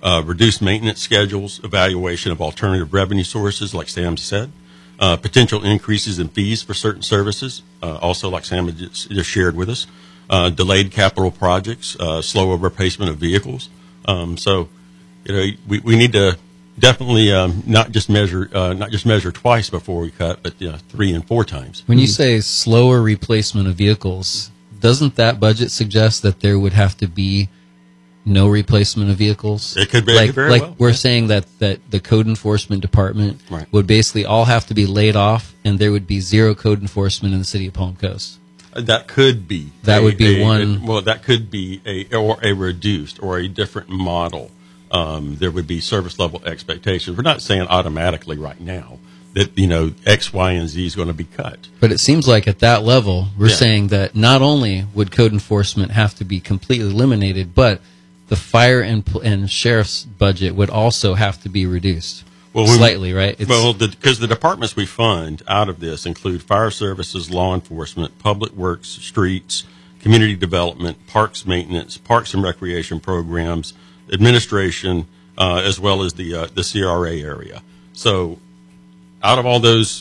reduced maintenance schedules, evaluation of alternative revenue sources, like Sam said, potential increases in fees for certain services, also like Sam had just shared with us, delayed capital projects, slower replacement of vehicles. So, we need to definitely not just measure twice before we cut, but 3 and 4 times. When you say slower replacement of vehicles, doesn't that budget suggest that there would have to be no replacement of vehicles? It could be very well. We're saying that the code enforcement department Right. would basically all have to be laid off, and there would be zero code enforcement in the city of Palm Coast. That could be. That would be one. Well, that could be a reduced or a different model. There would be service level expectations. We're not saying automatically right now that, X, Y, and Z is going to be cut. But it seems like at that level, we're Yeah. saying that not only would code enforcement have to be completely eliminated, but the fire and sheriff's budget would also have to be reduced slightly, right? Because the departments we fund out of this include fire services, law enforcement, public works, streets, community development, parks maintenance, parks and recreation programs, administration, as well as the CRA area. So, out of all those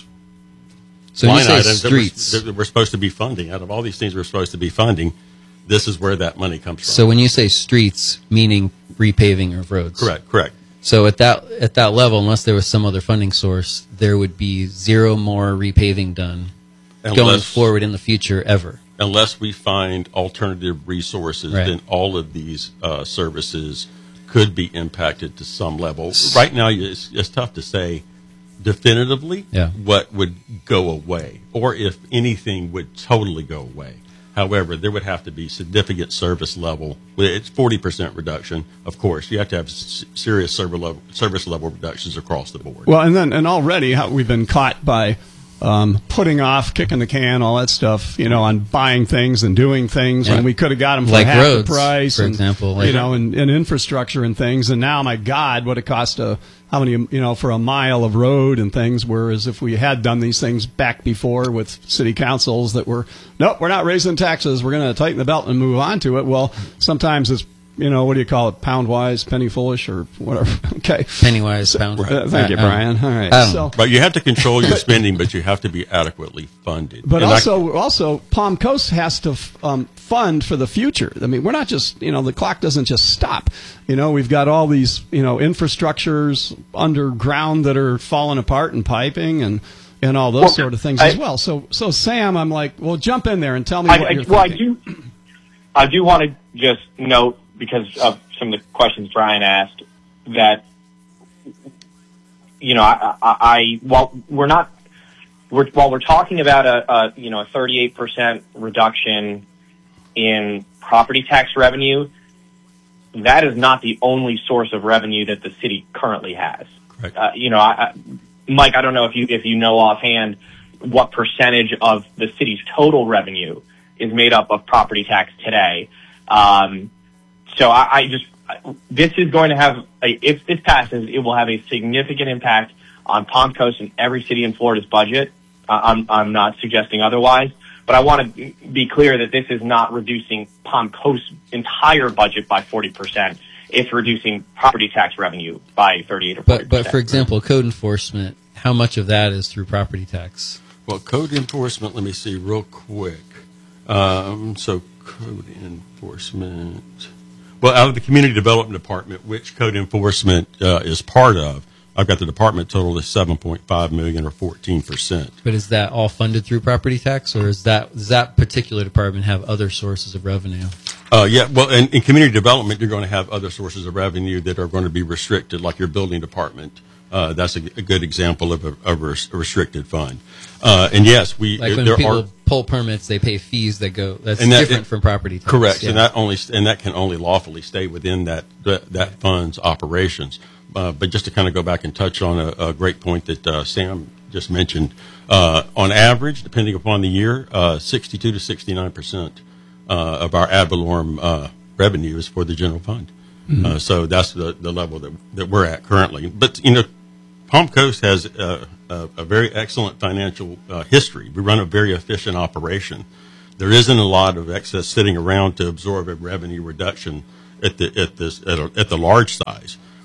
line items that we're supposed to be funding, out of all these things we're supposed to be funding, this is where that money comes from. So when you say streets, meaning repaving of roads? Correct. So at that level, unless there was some other funding source, there would be zero more repaving done going forward in the future ever. Unless we find alternative resources, Right. then all of these services could be impacted to some level. Right now, it's tough to say definitively what would go away, or if anything would totally go away. However, there would have to be significant service level. It's 40% reduction. Of course, you have to have serious service level reductions across the board. Well, and already we've been caught by putting off, kicking the can, all that stuff, on buying things and doing things when we could have got them for like half roads, the price, for example, and infrastructure and things. And now, my God, what it cost for a mile of road and things. Whereas if we had done these things back before with city councils that were, nope, we're not raising taxes, we're going to tighten the belt and move on to it. Well, sometimes it's, what do you call it? Pound wise, penny foolish, or whatever. Okay. Penny wise, pound. Thank you, Brian. All right. But you have to control your spending, but you have to be adequately funded. But also, Palm Coast has to fund for the future. I mean, we're not just, the clock doesn't just stop. We've got all these, infrastructures underground that are falling apart and piping and all those sort of things as well. So Sam, I'm like, well, jump in there and tell me what you're thinking. I do want to just note, because of some of the questions Brian asked, that while we're talking about a 38% reduction in property tax revenue, that is not the only source of revenue that the city currently has. Mike, I don't know if you know offhand what percentage of the city's total revenue is made up of property tax today. So this is going to have, if this passes, it will have a significant impact on Palm Coast and every city in Florida's budget. I'm not suggesting otherwise, but I want to be clear that this is not reducing Palm Coast's entire budget by 40%. It's reducing property tax revenue by 38 or 40%. But for example, code enforcement, how much of that is through property tax? Well, code enforcement, let me see real quick. So code enforcement. Well, out of the community development department, which code enforcement is part of, I've got the department total is $7.5 million, or 14%. But is that all funded through property tax, or does that particular department have other sources of revenue? Yeah, well, in community development, you're going to have other sources of revenue that are going to be restricted, like your building department. That's a good example of a restricted fund. And yes, when people pull permits, they pay fees that go. That's different from property tax. Correct, yeah. and that can only lawfully stay within that fund's operations. But just to kind of go back and touch on a great point that Sam just mentioned, on average, depending upon the year, 62 to 69% of our ad valorem revenue is for the general fund. Mm-hmm. So that's the level that we're at currently. But Palm Coast has a very excellent financial history. We run a very efficient operation. There isn't a lot of excess sitting around to absorb a revenue reduction at the large size.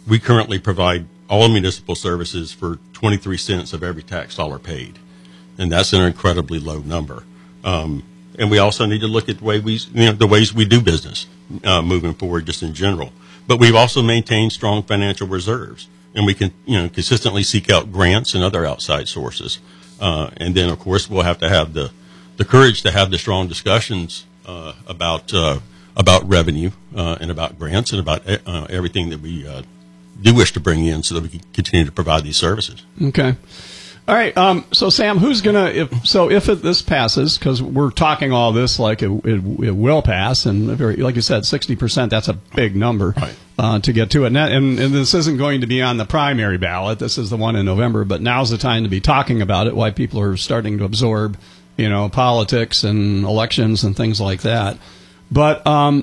we currently provide all municipal services for 23 cents of every tax dollar paid, and that's an incredibly low number. And we also need to look at the ways we do business moving forward, just in general. But we've also maintained strong financial reserves, and we can consistently seek out grants and other outside sources. And then, of course, we'll have to have the courage to have the strong discussions about revenue and about grants and about everything that we do wish to bring in, so that we can continue to provide these services. Okay. All right. So, Sam, who's if this passes, because we're talking all this like it will pass, and like you said, 60%, that's a big number to get to it. And this isn't going to be on the primary ballot. This is the one in November, but now's the time to be talking about it, why people are starting to absorb, politics and elections and things like that. But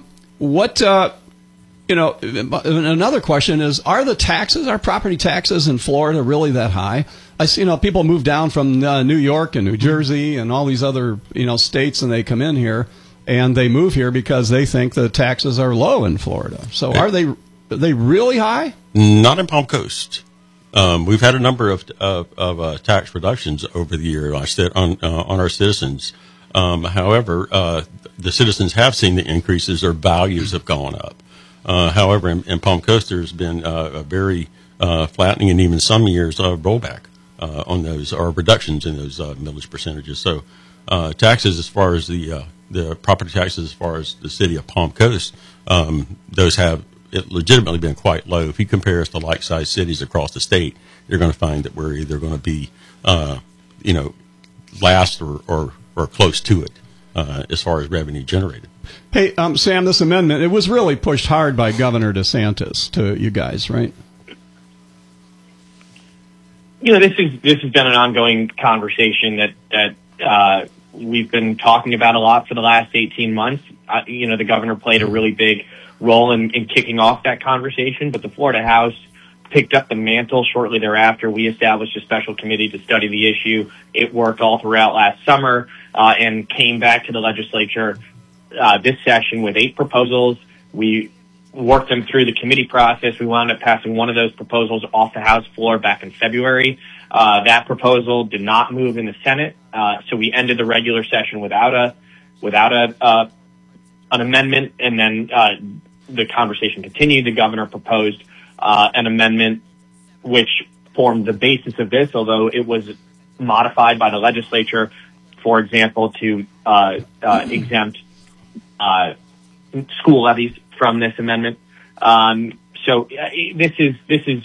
another question is, are property taxes in Florida really that high? I see, people move down from New York and New Jersey and all these other, states, and they come in here, and they move here because they think the taxes are low in Florida. So are they really high? Not in Palm Coast. We've had a number of tax reductions over the year on our citizens. However, the citizens have seen the increases. Their values have gone up. However, in Palm Coast, there's been a very flattening, and even some years rollback on those, or reductions in those millage percentages. So taxes, as far as the property taxes, as far as the city of Palm Coast, those have legitimately been quite low. If you compare us to like-sized cities across the state, you're going to find that we're either going to be, last or close to it as far as revenue generated. Hey, Sam, this amendment, it was really pushed hard by Governor DeSantis to you guys, right? This has been an ongoing conversation that we've been talking about a lot for the last 18 months. The governor played a really big role in kicking off that conversation, but the Florida House picked up the mantle shortly thereafter. We established a special committee to study the issue. It worked all throughout last summer and came back to the legislature this session with 8 proposals. We worked them through the committee process. We wound up passing one of those proposals off the House floor back in February. That proposal did not move in the Senate, so we ended the regular session without an amendment, and then the conversation continued. The governor proposed an amendment which formed the basis of this, although it was modified by the legislature, for example, to exempt school levies from this amendment. So this is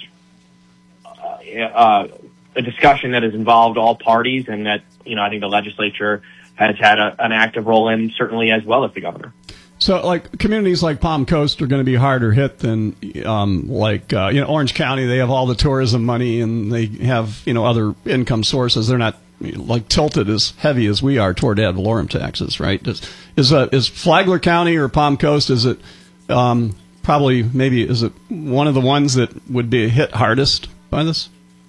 a discussion that has involved all parties, and that I think the legislature has had an active role in, certainly, as well as the governor. So, communities like Palm Coast are going to be harder hit than, Orange County. They have all the tourism money, and they have, other income sources. They're not, tilted as heavy as we are toward ad valorem taxes, right? Is Flagler County or Palm Coast, is it is it one of the ones that would be hit hardest by this?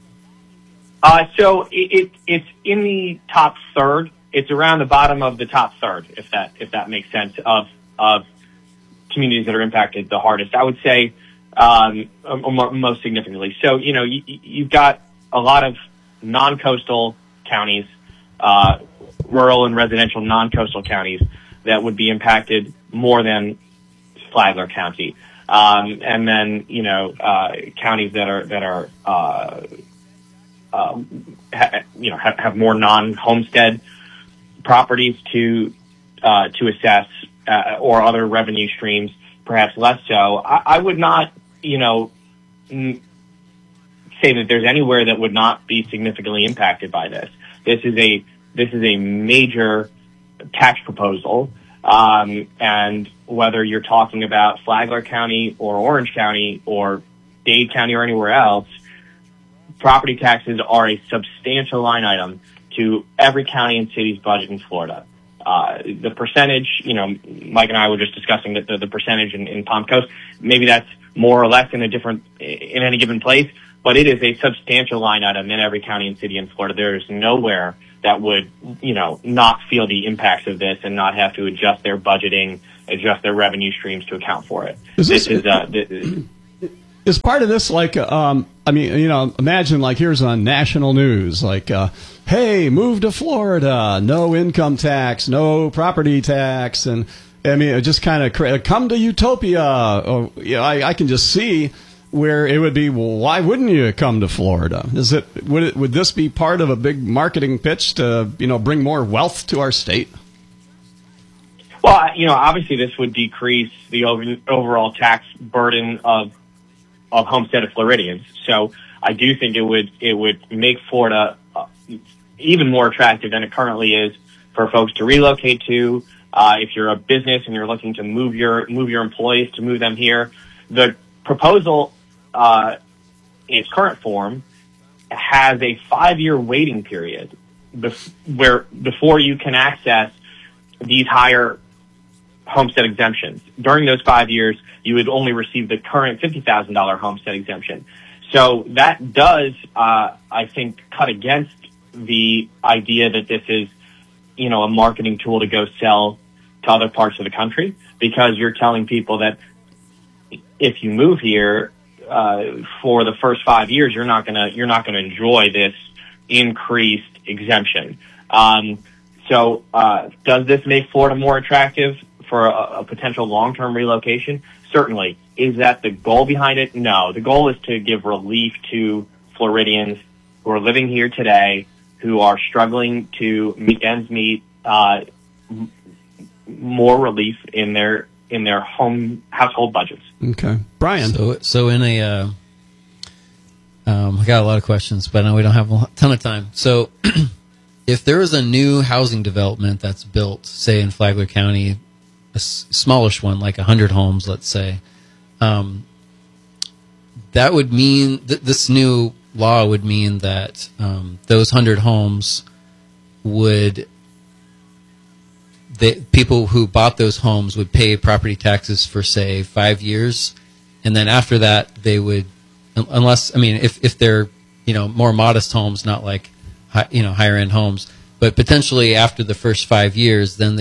So it's in the top third. It's around the bottom of the top third, if that makes sense, of communities that are impacted the hardest. I would say most significantly. So you've got a lot of non-coastal counties, rural and residential non-coastal counties that would be impacted more than Flagler County, and then counties that have more non-homestead properties to assess, or other revenue streams, perhaps less so. I would not, say that there's anywhere that would not be significantly impacted by this. This is a major tax proposal, and whether you're talking about Flagler County or Orange County or Dade County or anywhere else, property taxes are a substantial line item to every county and city's budget in Florida. The percentage, Mike and I were just discussing that the percentage in Palm Coast, maybe that's more or less in any given place, but it is a substantial line item in every county and city in Florida. There is nowhere that would, not feel the impacts of this and not have to adjust their budgeting, adjust their revenue streams to account for it. Is part of this like, imagine like here's on national news, like, hey, move to Florida, no income tax, no property tax, and I mean, it just kind of come to Utopia. Or, I can just see where it would be. Well, why wouldn't you come to Florida? Would this be part of a big marketing pitch to bring more wealth to our state? Well, obviously this would decrease the overall tax burden of homestead of Floridians. So I do think it would make Florida even more attractive than it currently is for folks to relocate to. If you're a business and you're looking to move your employees to move them here, the proposal in its current form has a 5-year waiting period before you can access these higher homestead exemptions. During those 5 years, you would only receive the current $50,000 homestead exemption. So that does, I think, cut against the idea that this is, a marketing tool to go sell to other parts of the country, because you're telling people that if you move here for the first 5 years, you're not gonna enjoy this increased exemption. So does this make Florida more attractive for a potential long-term relocation? Certainly. Is that the goal behind it? No. The goal is to give relief to Floridians who are living here today, who are struggling to make ends meet, more relief in their household budgets. Okay. Brian. So in a I got a lot of questions, but I know we don't have a ton of time. So if there is a new housing development that's built, say in Flagler County, a smallish one, like 100 homes, let's say, that would mean this new law would mean that those 100 homes people who bought those homes would pay property taxes for, say, 5 years, and then after that they would, if they're more modest homes, not like higher end homes, but potentially after the first 5 years, then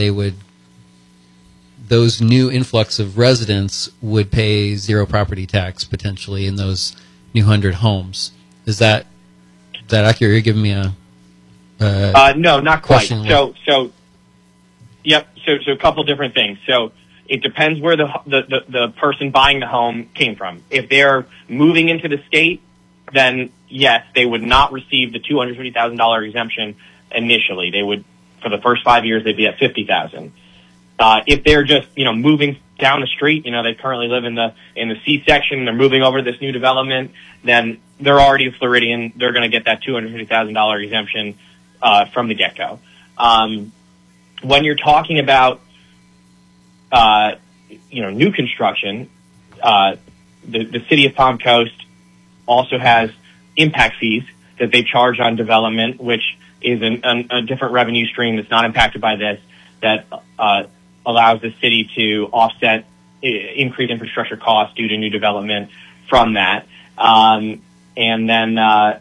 those new influx of residents would pay zero property tax potentially in those new 100 homes. Is that accurate? You're giving me a no, not quite. So yep. So a couple different things. So it depends where the person buying the home came from. If they're moving into the state, then yes, they would not receive the $250,000 exemption initially. They would, for the first 5 years, they'd be at $50,000. If they're just, moving down the street, they currently live in the C section, they're moving over to this new development, then they're already a Floridian. They're going to get that $250,000 exemption from the get-go. When you're talking about, new construction, the city of Palm Coast also has impact fees that they charge on development, which is a different revenue stream that's not impacted by this, that allows the city to offset increased infrastructure costs due to new development from that. And then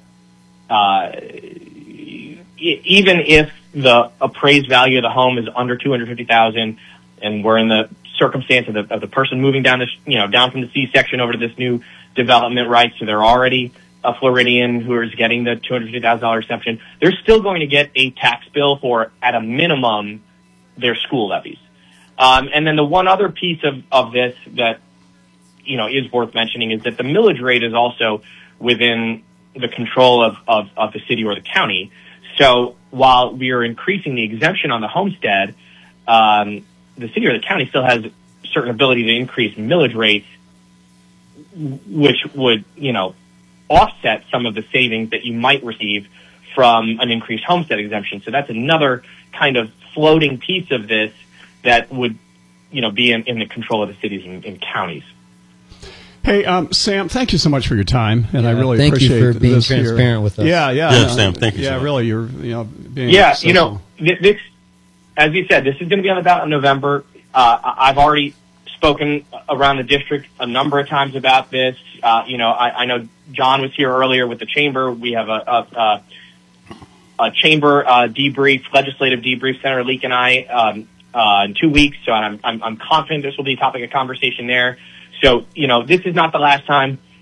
even if the appraised value of the home is under $250,000, and we're in the circumstance of the person moving down down from the C section over to this new development, right? So they're already a Floridian who is getting the $250,000 exemption. They're still going to get a tax bill for, at a minimum, their school levies. And then the one other piece of this that, is worth mentioning is that the millage rate is also within the control of the city or the county. So while we are increasing the exemption on the homestead, the city or the county still has certain ability to increase millage rates, which would, offset some of the savings that you might receive from an increased homestead exemption. So that's another kind of floating piece of this that would, be in the control of the cities and counties. Hey, Sam, thank you so much for your time, and I really thank appreciate you for being this transparent here. with us. Yeah, Sam, thank you. Yeah, so much. really, you're being this, as you said, this is going to be on the ballot in November. I've already spoken around the district a number of times about this. I know John was here earlier with the chamber. We have a chamber debrief, legislative debrief. Senator Leek and I in 2 weeks. So I'm confident this will be a topic of conversation there. So this is not the last time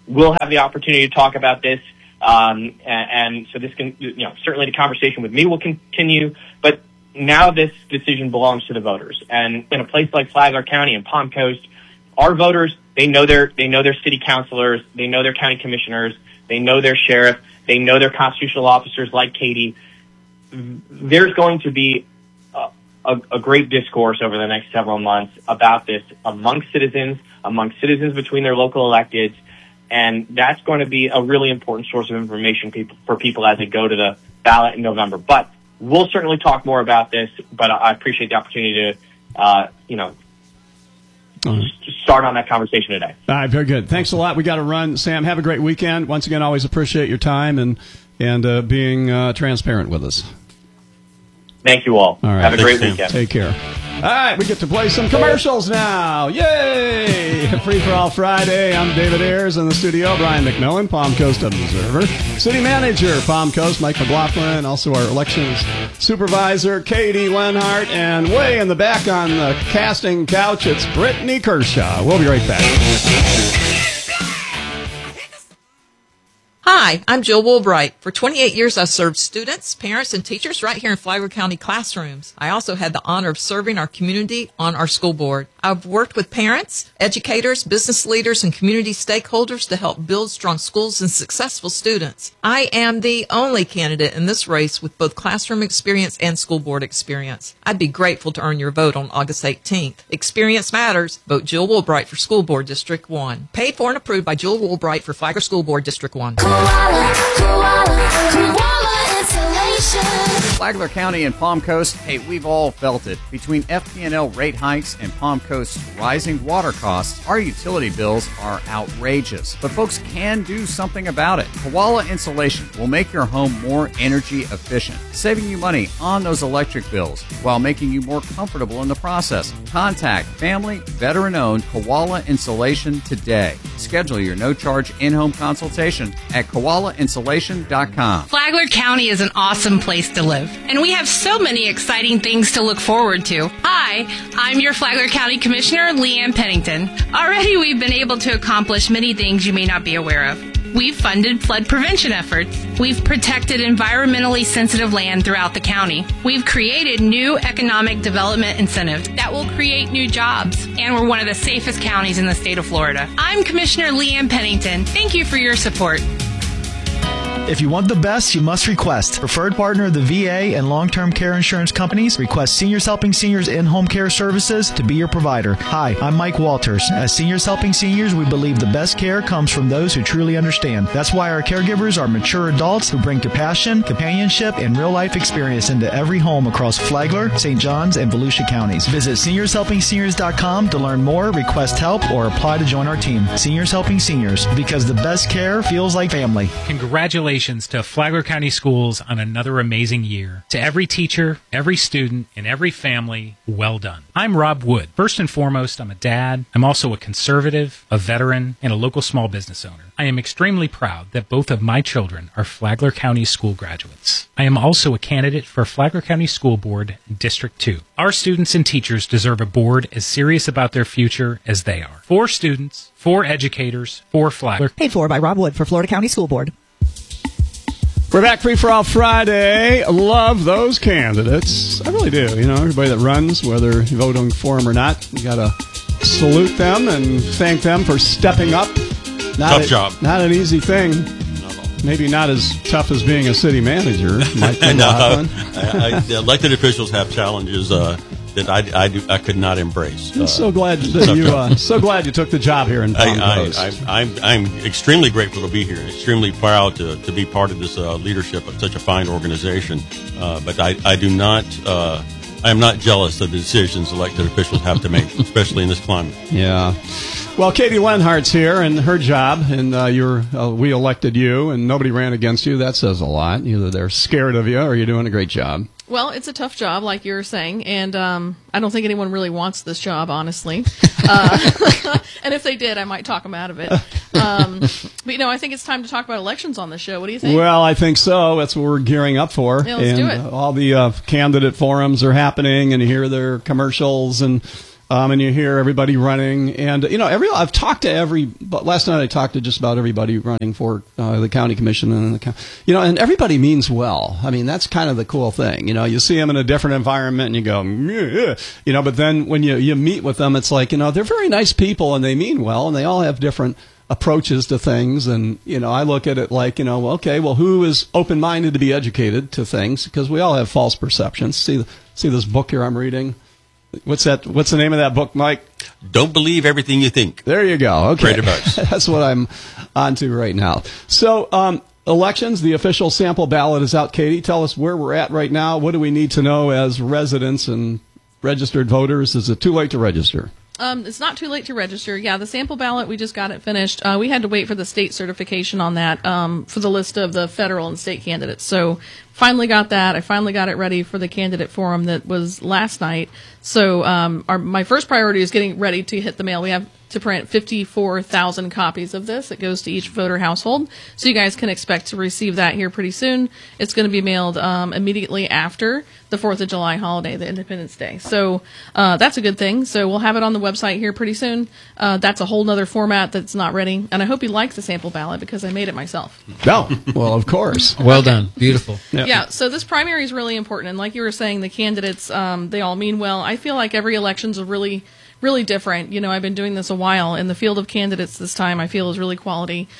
we'll have the opportunity to talk about this. And so this can, certainly the conversation with me will continue, but now this decision belongs to the voters. And in a place like Flagler County and Palm Coast, our voters, they know their city councilors, they know their county commissioners, they know their sheriff, they know their constitutional officers like Katie. There's going to be a great discourse over the next several months about this amongst citizens between their local electeds, and that's going to be a really important source of information for people as they go to the ballot in November. But we'll certainly talk more about this, but I appreciate the opportunity to, start on that conversation today. All right, very good. Thanks a lot. We got to run. Sam, have a great weekend. Once again, always appreciate your time and being transparent with us. Thank you all. All right. Have a great weekend. Take care. All right, we get to play some commercials now. Yay! Free for All Friday. I'm David Ayers in the studio. Brian McMillan, Palm Coast Observer. City Manager, Palm Coast, Mike McLaughlin. Also our Elections Supervisor, Katie Lenhart. And way in the back on the casting couch, it's Brittany Kershaw. We'll be right back. Hi, I'm Jill Woolbright. For 28 years, I've served students, parents, and teachers right here in Flagler County classrooms. I also had the honor of serving our community on our school board. I've worked with parents, educators, business leaders, and community stakeholders to help build strong schools and successful students. I am the only candidate in this race with both classroom experience and school board experience. I'd be grateful to earn your vote on August 18th. Experience matters. Vote Jill Woolbright for School Board District 1. Paid for and approved by Jill Woolbright for Flagler School Board District 1. Koala Insulation. Flagler County and Palm Coast, hey, we've all felt it. Between FP&L rate hikes and Palm Coast's rising water costs, our utility bills are outrageous. But folks can do something about it. Koala Insulation will make your home more energy efficient, saving you money on those electric bills while making you more comfortable in the process. Contact family, veteran-owned Koala Insulation today. Schedule your no-charge in-home consultation at koalainsulation.com. Flagler County is an awesome place to live, and we have so many exciting things to look forward to. Hi, I'm your Flagler County Commissioner, Leanne Pennington. Already we've been able to accomplish many things you may not be aware of. We've funded flood prevention efforts. We've protected environmentally sensitive land throughout the county. We've created new economic development incentives that will create new jobs. And we're one of the safest counties in the state of Florida. I'm Commissioner Leanne Pennington. Thank you for your support. If you want the best, you must request. Preferred partner of the VA and long-term care insurance companies, Request Seniors Helping Seniors in-home care services to be your provider. Hi, I'm Mike Walters. As Seniors Helping Seniors, we believe the best care comes from those who truly understand. That's why our caregivers are mature adults who bring compassion, companionship, and real-life experience into every home across Flagler, St. Johns, and Volusia counties. Visit SeniorsHelpingSeniors.com to learn more, request help, or apply to join our team. Seniors Helping Seniors, because the best care feels like family. Congratulations to Flagler County Schools on another amazing year. To every teacher, every student, and every family, well done. I'm Rob Wood. First and foremost, I'm a dad. I'm also a conservative, a veteran, and a local small business owner. I am extremely proud that both of my children are Flagler County school graduates. I am also a candidate for Flagler County School Board District 2. Our students and teachers deserve a board as serious about their future as they are. For students, for educators, for Flagler. Paid for by Rob Wood for Florida County School Board. We're back Free for All Friday. Love those candidates. I really do. You know, everybody that runs, whether you vote for them or not, you got to salute them and thank them for stepping up. Tough job. Not an easy thing. Maybe not as tough as being a city manager. Mike McLaughlin. Elected officials have challenges that I could not embrace. I'm so glad that you took the job here in Palm Coast. I'm extremely grateful to be here and extremely proud to be part of this leadership of such a fine organization. But I am not jealous of the decisions elected officials have to make, especially in this climate. Yeah. Well, Katie Lenhart's here, and her job, and we elected you, and nobody ran against you. That says a lot. Either they're scared of you, or you're doing a great job. Well, it's a tough job, like you were saying, and I don't think anyone really wants this job, honestly. And if they did, I might talk them out of it. But, I think it's time to talk about elections on the show. What do you think? Well, I think so. That's what we're gearing up for. Yeah, let's do it. All the candidate forums are happening, and you hear their commercials, and and you hear everybody running. And, I've talked to but last night I talked to just about everybody running for the county commission. And everybody means well. I mean, that's kind of the cool thing. You see them in a different environment and you go, yeah. But then when you meet with them, it's like, they're very nice people and they mean well and they all have different approaches to things. And, I look at it like, who is open-minded to be educated to things? Because we all have false perceptions. See this book here I'm reading? What's the name of that book, Mike? Don't believe everything you think. There you go. Okay. Great advice. That's what I'm onto right now. So, elections, the official sample ballot is out. Katie, tell us where we're at right now. What do we need to know as residents and registered voters? Is it too late to register? It's not too late to register. Yeah, the sample ballot, we just got it finished. We had to wait for the state certification on that for the list of the federal and state candidates. So finally got that. I finally got it ready for the candidate forum that was last night. So my first priority is getting ready to hit the mail. We have to print 54,000 copies of this. It goes to each voter household. So you guys can expect to receive that here pretty soon. It's going to be mailed immediately after the 4th of July holiday, the Independence Day. So that's a good thing. So we'll have it on the website here pretty soon. That's a whole nother format that's not ready. And I hope you like the sample ballot because I made it myself. No, well, of course. Well done. Beautiful. Yeah, so this primary is really important. And like you were saying, the candidates, they all mean well. I feel like every election's a really different. I've been doing this a while, and the field of candidates this time I feel is really quality.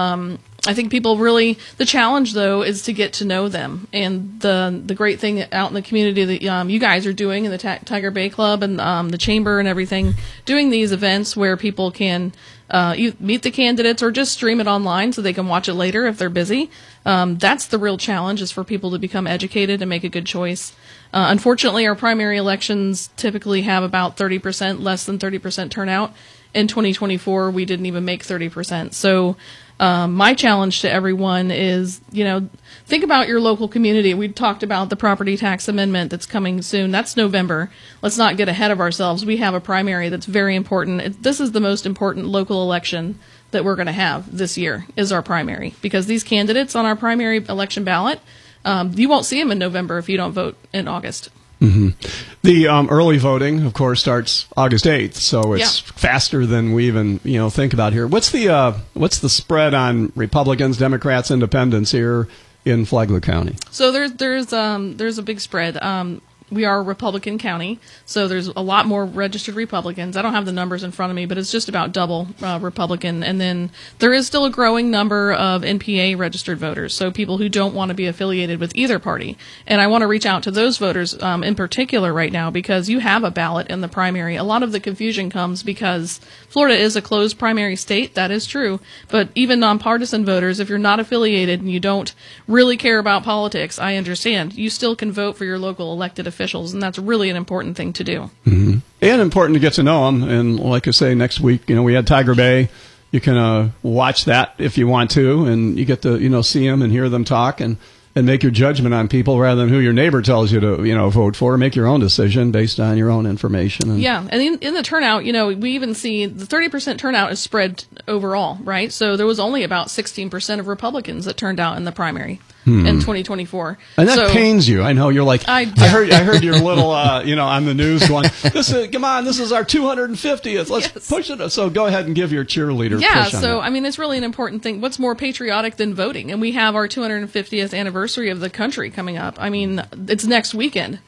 I think people really, the challenge though is to get to know them, and the great thing out in the community that you guys are doing in the Tiger Bay Club and the chamber and everything, doing these events where people can meet the candidates or just stream it online so they can watch it later if they're busy. That's the real challenge, is for people to become educated and make a good choice. Unfortunately, our primary elections typically have about 30%, less than 30% turnout. In 2024, we didn't even make 30%. So my challenge to everyone is, think about your local community. We talked about the property tax amendment that's coming soon. That's November. Let's not get ahead of ourselves. We have a primary that's very important. This is the most important local election that we're going to have this year, is our primary, because these candidates on our primary election ballot, you won't see them in November if you don't vote in August. Mm-hmm. The early voting, of course, starts August 8th, so it's faster than we even think about here. What's the spread on Republicans, Democrats, Independents here in Flagler County? So there's a big spread. We are a Republican county, so there's a lot more registered Republicans. I don't have the numbers in front of me, but it's just about double Republican. And then there is still a growing number of NPA registered voters, so people who don't want to be affiliated with either party. And I want to reach out to those voters in particular right now, because you have a ballot in the primary. A lot of the confusion comes because Florida is a closed primary state. That is true. But even nonpartisan voters, if you're not affiliated and you don't really care about politics, I understand. You still can vote for your local elected officials, and that's really an important thing to do. Mm-hmm. And important to get to know them. And like I say, next week, we had Tiger Bay. You can watch that if you want to, and you get to see them and hear them talk and make your judgment on people rather than who your neighbor tells you to vote for. Make your own decision based on your own information. And in the turnout, we even see the 30% turnout is spread overall, right? So there was only about 16% of Republicans that turned out in the primary. In 2024. And that pains you. I know you're like, I heard your little, on the news going, come on, this is our 250th. Let's push it. So go ahead and give your cheerleader push on so, that. It's really an important thing. What's more patriotic than voting? And we have our 250th anniversary of the country coming up. It's next weekend.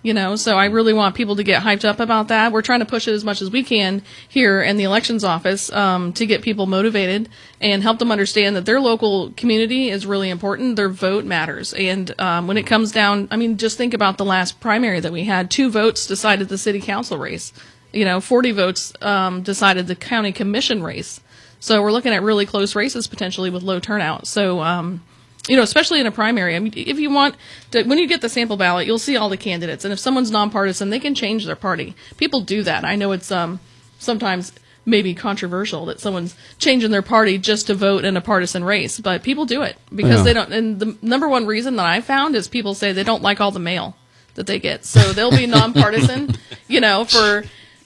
So I really want people to get hyped up about that. We're trying to push it as much as we can here in the elections office to get people motivated and help them understand that their local community is really important. Their vote matters. And when it comes down, just think about the last primary that we had. 2 votes decided the city council race. 40 votes decided the county commission race. So we're looking at really close races potentially with low turnout. So especially in a primary. If you want to, when you get the sample ballot, you'll see all the candidates. And if someone's nonpartisan, they can change their party. People do that. I know it's sometimes maybe controversial that someone's changing their party just to vote in a partisan race, but people do it because they don't. And the number one reason that I found is people say they don't like all the mail that they get. So they'll be nonpartisan, for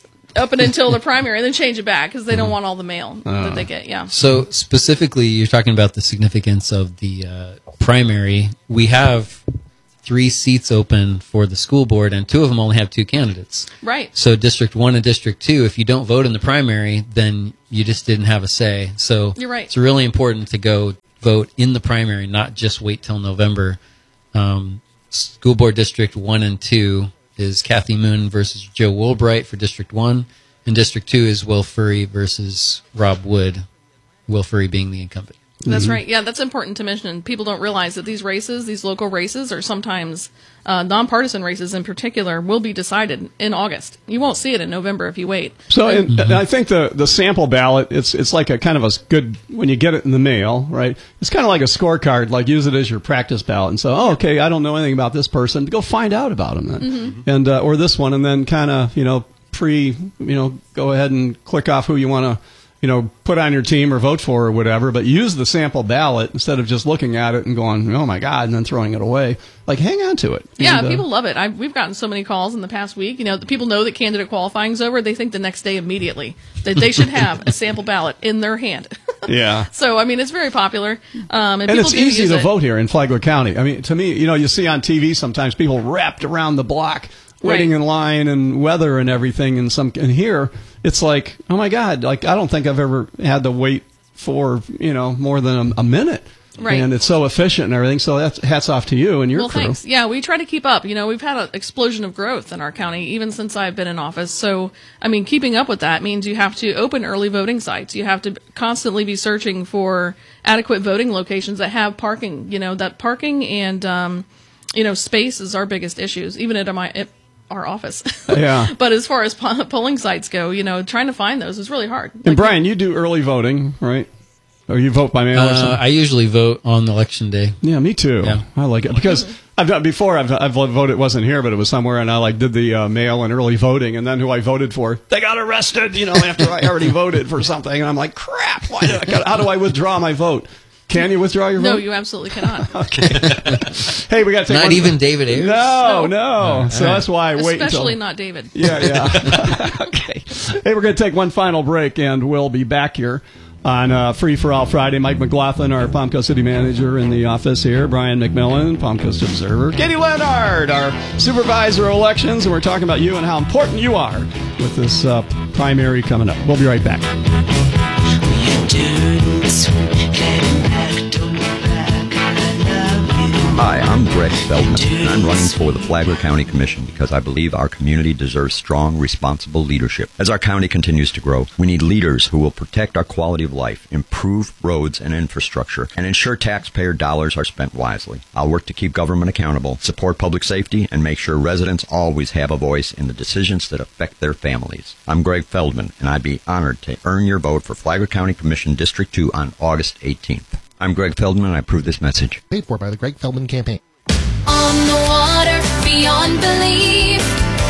up and until the primary, and then change it back because they don't want all the mail that they get. Yeah. So specifically, you're talking about the significance of the primary. We have 3 seats open for the school board, and 2 of them only have 2 candidates. Right. So District 1 and District 2, if you don't vote in the primary, then you just didn't have a say. So You're right. it's really important to go vote in the primary, not just wait till November. School Board District 1 and 2 is Kathy Moon versus Joe Woolbright for District 1, and District 2 is Will Furry versus Rob Wood, Will Furry being the incumbent. That's right. Yeah, that's important to mention. People don't realize that these races, these local races, or sometimes nonpartisan races in particular, will be decided in August. You won't see it in November if you wait. So and I think the sample ballot, it's like a kind of a good, when you get it in the mail, right? It's kind of like a scorecard, like use it as your practice ballot. And so, okay, I don't know anything about this person. Go find out about them then. And, or this one, and then kind of, go ahead and click off who you want to, put on your team or vote for or whatever, but use the sample ballot instead of just looking at it and going, oh my God, and then throwing it away. Like, hang on to it. Yeah, and, people love it. We've gotten so many calls in the past week. The people know that candidate qualifying's over. They think the next day immediately that they should have a sample ballot in their hand. Yeah. So, it's very popular. And it's easy to it. vote here in Flagler County. I mean, to me, you see on TV sometimes people wrapped around the block waiting in line and weather and everything. And here, it's like, oh my God, like I don't think I've ever had to wait for, more than a minute. Right. And it's so efficient and everything. So that's hats off to you and your crew. Thanks. Yeah, we try to keep up. We've had an explosion of growth in our county, even since I've been in office. So, keeping up with that means you have to open early voting sites. You have to constantly be searching for adequate voting locations that have parking. That parking and, space is our biggest issues, even at our office. Yeah. But as far as polling sites go, trying to find those is really hard. And Brian, you do early voting, right? Or you vote by mail or something? I usually vote on election day. Yeah, me too. Yeah. I like it because I've voted, it wasn't here, but it was somewhere, and I did the mail and early voting, and then who I voted for, they got arrested, after I already voted for something, and I'm like, crap, how do I withdraw my vote? Can you withdraw your vote? No, you absolutely cannot. Okay. Hey, we got to take Not even David Ayers? No. So that's why I wait until... Especially not David. Yeah. Okay. Hey, we're going to take one final break, and we'll be back here on Free for All Friday. Mike McLaughlin, our Palm Coast City Manager in the office here. Brian McMillan, Palm Coast Observer. Katie Leonard, our Supervisor of Elections, and we're talking about you and how important you are with this primary coming up. We'll be right back. Hi, I'm Greg Feldman, and I'm running for the Flagler County Commission because I believe our community deserves strong, responsible leadership. As our county continues to grow, we need leaders who will protect our quality of life, improve roads and infrastructure, and ensure taxpayer dollars are spent wisely. I'll work to keep government accountable, support public safety, and make sure residents always have a voice in the decisions that affect their families. I'm Greg Feldman, and I'd be honored to earn your vote for Flagler County Commission District 2 on August 18th. I'm Greg Feldman, and I approve this message. Paid for by the Greg Feldman Campaign. On the water, beyond belief,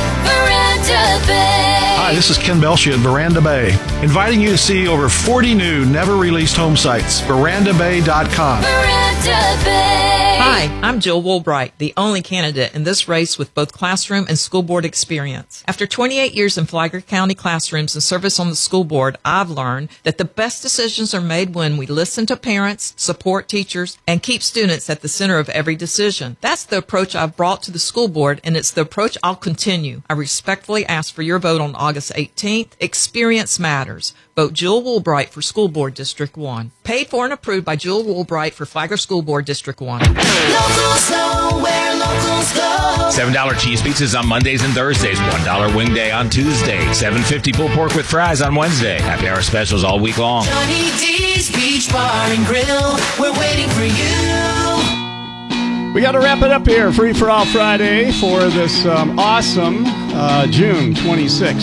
Veranda Bay. Hi, this is Ken Belshia at Veranda Bay, inviting you to see over 40 new, never-released home sites. VerandaBay.com. Veranda Bay. Hi, I'm Jill Woolbright, the only candidate in this race with both classroom and school board experience. After 28 years in Flagler County classrooms and service on the school board, I've learned that the best decisions are made when we listen to parents, support teachers, and keep students at the center of every decision. That's the approach I've brought to the school board, and it's the approach I'll continue. I respectfully ask for your vote on August 18th. Experience matters. Vote Jill Woolbright for School Board District 1. Paid for and approved by Jill Woolbright for Flagler School Board District 1. Locals know where locals go. $7 cheese pizzas on Mondays and Thursdays. $1 wing day on Tuesday. $7.50 pulled pork with fries on Wednesday. Happy hour specials all week long. Johnny D's Beach Bar and Grill. We're waiting for you. We got to wrap it up here. Free for All Friday for this awesome June 26,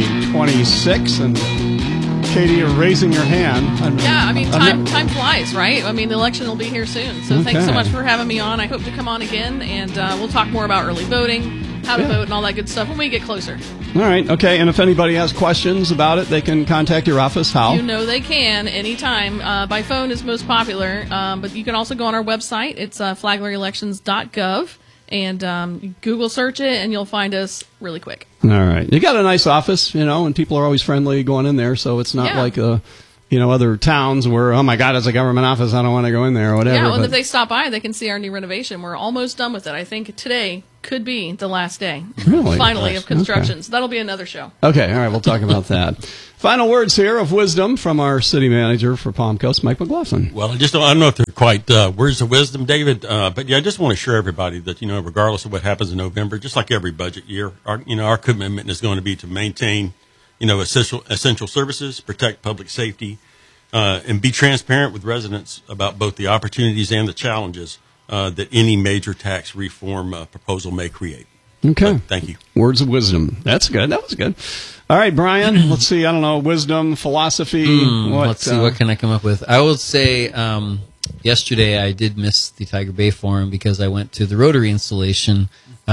2026. And Katie, you're raising your hand. Time flies, right? The election will be here soon. So Thanks so much for having me on. I hope to come on again, and we'll talk more about early voting, how to vote, and all that good stuff when we get closer. All right, okay. And if anybody has questions about it, they can contact your office. How? You know they can anytime. By phone is most popular, but you can also go on our website. It's flaglerelections.gov. And Google search it, and you'll find us really quick. All right. You got a nice office, and people are always friendly going in there, so it's not like other towns where, oh my God, it's a government office, I don't want to go in there or whatever. Yeah, well, but- if they stop by, they can see our new renovation. We're almost done with it. I think today could be the last day, Really? finally, Nice. of construction. Okay. So that'll be another show. Okay, all right, we'll talk about that. Final words here of wisdom from our city manager for Palm Coast, Mike McLaughlin. Well, I don't know if they're quite words of wisdom, David, but yeah, I just want to assure everybody that, regardless of what happens in November, just like every budget year, our commitment is going to be to maintain, essential services, protect public safety, and be transparent with residents about both the opportunities and the challenges that any major tax reform proposal may create. Okay. Thank you. Words of wisdom. That's good. That was good. All right, Brian, let's see. I don't know, wisdom, philosophy. Let's see, what can I come up with? I will say yesterday I did miss the Tiger Bay Forum because I went to the Rotary installation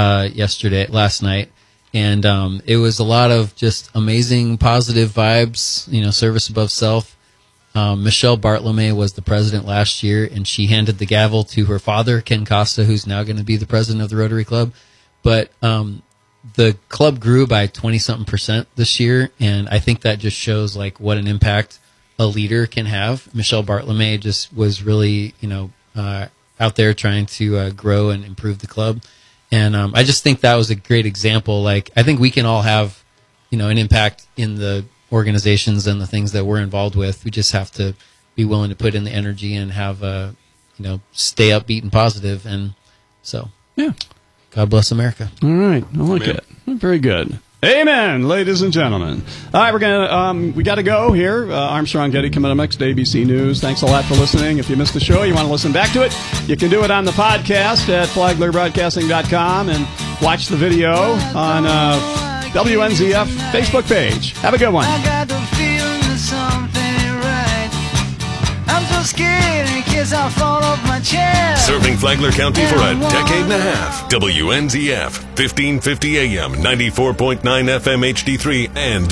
last night. And it was a lot of just amazing, positive vibes, service above self. Michelle Bartolome was the president last year, and she handed the gavel to her father, Ken Costa, who's now going to be the president of the Rotary Club. But the club grew by 20-something% this year, and I think that just shows what an impact a leader can have. Michelle Bartolome just was really, out there trying to grow and improve the club. And I just think that was a great example. I think we can all have, an impact in the organizations and the things that we're involved with. We just have to be willing to put in the energy and have, stay upbeat and positive. And so, yeah. God bless America. All right. I like it. Very good. Amen, ladies and gentlemen. All right, we got to go here. Armstrong Getty coming up next to ABC News. Thanks a lot for listening. If you missed the show, you want to listen back to it, you can do it on the podcast at flaglerbroadcasting.com and watch the video on WNZF Facebook page. Have a good one. I got the feeling that something ain't right. I'm so scared in case I fall off my chair. Serving Flagler County for a decade and a half. WNZF, 1550 AM, 94.9 FM HD3, and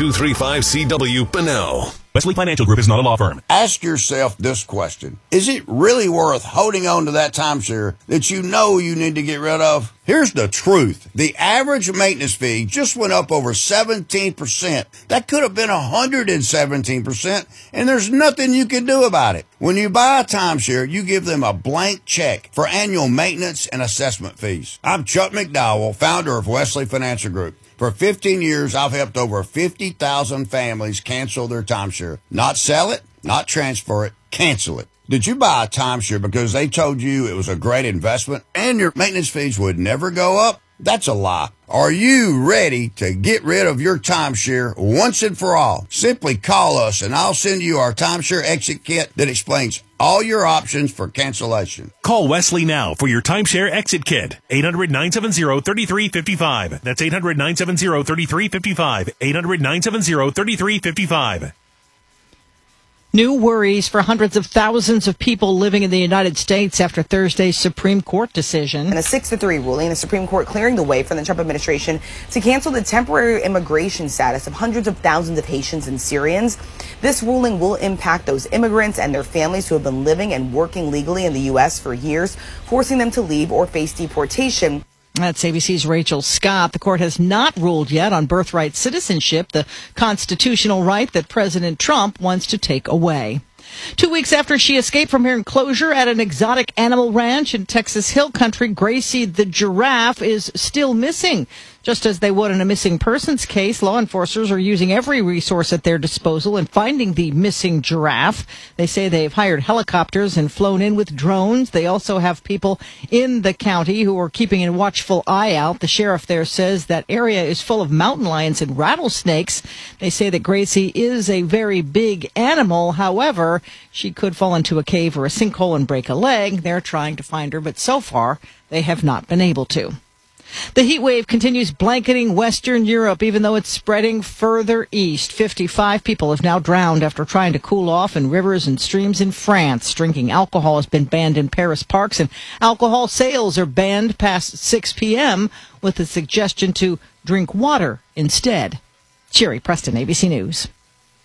W235CW Bunnell. Wesley Financial Group is not a law firm. Ask yourself this question. Is it really worth holding on to that timeshare that you know you need to get rid of? Here's the truth. The average maintenance fee just went up over 17%. That could have been 117%, and there's nothing you can do about it. When you buy a timeshare, you give them a blank check for annual maintenance and assessment fees. I'm Chuck McDowell, founder of Wesley Financial Group. For 15 years, I've helped over 50,000 families cancel their timeshare. Not sell it, not transfer it, cancel it. Did you buy a timeshare because they told you it was a great investment and your maintenance fees would never go up? That's a lie. Are you ready to get rid of your timeshare once and for all? Simply call us and I'll send you our timeshare exit kit that explains all your options for cancellation. Call Wesley now for your timeshare exit kit. 800-970-3355. That's 800-970-3355. 800-970-3355. New worries for hundreds of thousands of people living in the United States after Thursday's Supreme Court decision. In a 6-3 ruling, the Supreme Court clearing the way for the Trump administration to cancel the temporary immigration status of hundreds of thousands of Haitians and Syrians. This ruling will impact those immigrants and their families who have been living and working legally in the U.S. for years, forcing them to leave or face deportation. That's ABC's Rachel Scott. The court has not ruled yet on birthright citizenship, the constitutional right that President Trump wants to take away. 2 weeks after she escaped from her enclosure at an exotic animal ranch in Texas Hill Country, Gracie the giraffe is still missing. Just as they would in a missing persons case, law enforcers are using every resource at their disposal in finding the missing giraffe. They say they've hired helicopters and flown in with drones. They also have people in the county who are keeping a watchful eye out. The sheriff there says that area is full of mountain lions and rattlesnakes. They say that Gracie is a very big animal. However, she could fall into a cave or a sinkhole and break a leg. They're trying to find her, but so far they have not been able to. The heat wave continues blanketing Western Europe, even though it's spreading further east. 55 people have now drowned after trying to cool off in rivers and streams in France. Drinking alcohol has been banned in Paris parks, and alcohol sales are banned past 6 p.m. with the suggestion to drink water instead. Sherry Preston, ABC News.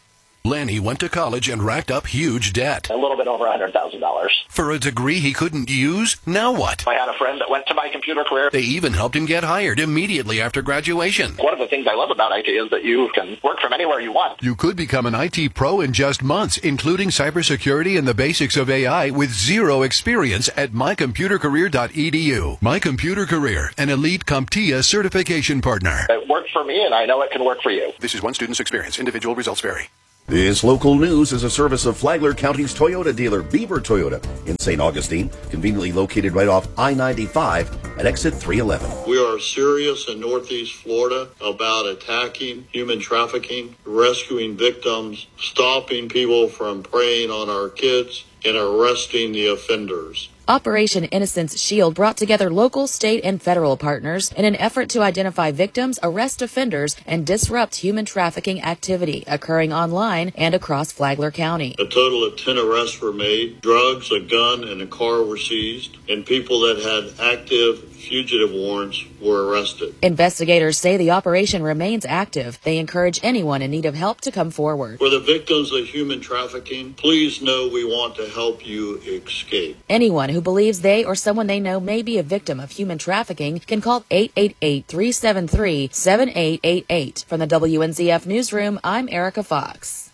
Lanny went to college and racked up huge debt. A little bit over $100,000. For a degree he couldn't use? Now what? I had a friend that went to My Computer Career. They even helped him get hired immediately after graduation. One of the things I love about IT is that you can work from anywhere you want. You could become an IT pro in just months, including cybersecurity and the basics of AI with zero experience at mycomputercareer.edu. My Computer Career, an elite CompTIA certification partner. It worked for me, and I know it can work for you. This is one student's experience. Individual results vary. This local news is a service of Flagler County's Toyota dealer, Beaver Toyota, in St. Augustine, conveniently located right off I-95 at exit 311. We are serious in Northeast Florida about attacking human trafficking, rescuing victims, stopping people from preying on our kids, and arresting the offenders. Operation Innocence Shield brought together local, state, and federal partners in an effort to identify victims, arrest offenders, and disrupt human trafficking activity occurring online and across Flagler County. A total of 10 arrests were made. Drugs, a gun, and a car were seized, and people that had active fugitive warrants were arrested. Investigators say the operation remains active. They encourage anyone in need of help to come forward. For the victims of human trafficking, please know we want to help you escape. Anyone who believes they or someone they know may be a victim of human trafficking can call 888-373-7888. From the WNZF Newsroom, I'm Erica Fox.